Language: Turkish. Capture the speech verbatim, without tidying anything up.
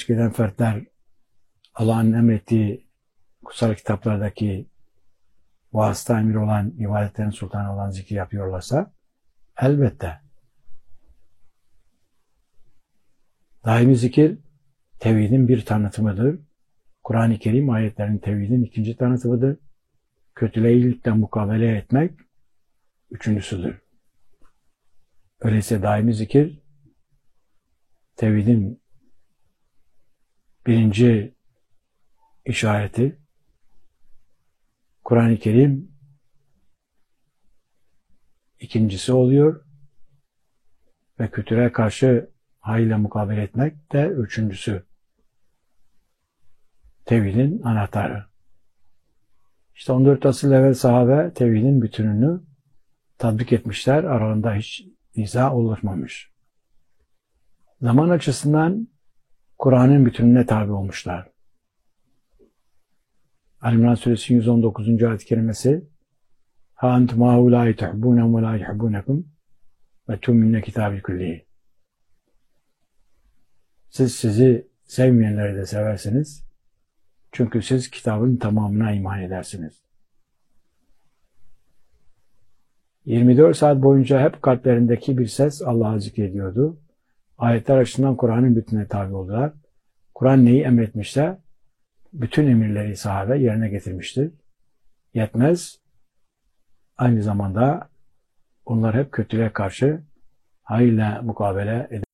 eden fertler Allah'ın emrettiği kutsal kitaplardaki vasıta emir olan, ibadetlerin sultanı olan zikri yapıyorlarsa elbette. Daimi zikir tevhidin bir tanıtımıdır. Kur'an-ı Kerim ayetlerinin tevhidin ikinci tanıtımıdır. Kötülüğe iyilikten mukabele etmek üçüncüsüdür. Öyleyse daimi zikir tevhidin birinci işareti, Kur'an-ı Kerim ikincisi oluyor ve kötülüğe karşı hayırla mukabele etmek de üçüncüsü. Tevhidin anahtarı. İşte on dört asıl evvel sahabe tevhidin bütününü tatbik etmişler. Aralarında hiç niza oluşmamış. Zaman açısından Kur'an'ın bütününe tabi olmuşlar. Ali-İmran Suresinin yüz on dokuzuncu ayet-i kerimesi Ha entum haulâi tuhibbûnehum ve lâ yuhibbûnekum ve tü'minûne kitâbil küllihi. Siz sizi sevmeyenleri de seversiniz. Çünkü siz kitabın tamamına iman edersiniz. yirmi dört saat boyunca hep kalplerindeki bir ses Allah'ı zikrediyordu. Ayetler açısından Kur'an'ın bütününe tabi oldular. Kur'an neyi emretmişse bütün emirleri sahabe yerine getirmiştir. Yetmez. Aynı zamanda onlar hep kötülüğe karşı hayırla mukabele eder.